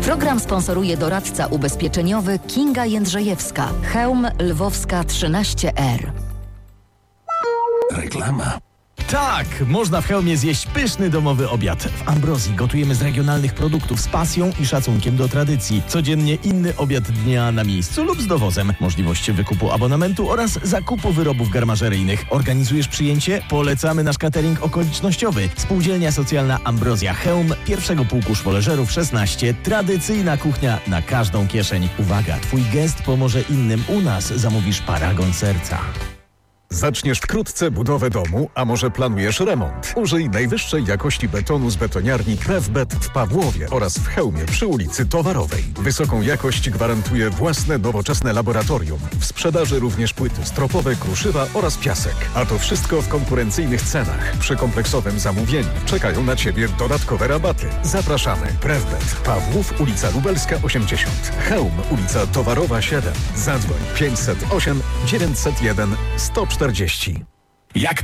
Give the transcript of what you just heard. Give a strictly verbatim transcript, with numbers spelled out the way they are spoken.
Program sponsoruje doradca ubezpieczeniowy Kinga Jędrzejewska. Chełm Lwowska trzynaście R. Reklama. Tak, można w Chełmie zjeść pyszny domowy obiad. W Ambrozji gotujemy z regionalnych produktów z pasją i szacunkiem do tradycji. Codziennie inny obiad dnia na miejscu lub z dowozem. Możliwość wykupu abonamentu oraz zakupu wyrobów garmażeryjnych. Organizujesz przyjęcie? Polecamy nasz catering okolicznościowy. Spółdzielnia Socjalna Ambrozja Chełm, pierwszego pułku szwoleżerów szesnaście. Tradycyjna kuchnia na każdą kieszeń. Uwaga, twój gest pomoże innym. U nas zamówisz paragon serca. Zaczniesz wkrótce budowę domu, a może planujesz remont? Użyj najwyższej jakości betonu z betoniarni Krefbet w Pawłowie oraz w Chełmie przy ulicy Towarowej. Wysoką jakość gwarantuje własne nowoczesne laboratorium. W sprzedaży również płyty stropowe, kruszywa oraz piasek. A to wszystko w konkurencyjnych cenach. Przy kompleksowym zamówieniu czekają na Ciebie dodatkowe rabaty. Zapraszamy. Krefbet, Pawłów, ulica Lubelska osiemdziesiąt. Chełm, ulica Towarowa siedem. Zadzwoń pięćset osiem dziewięćset jeden sto czterdzieści. Jak